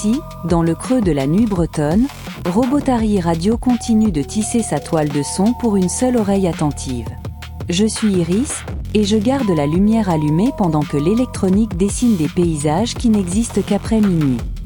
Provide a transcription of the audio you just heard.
Ici, dans le creux de la nuit bretonne, Robotary Radio continue de tisser sa toile de son pour une seule oreille attentive. Je suis Iris, et je garde la lumière allumée pendant que l'électronique dessine des paysages qui n'existent qu'après minuit.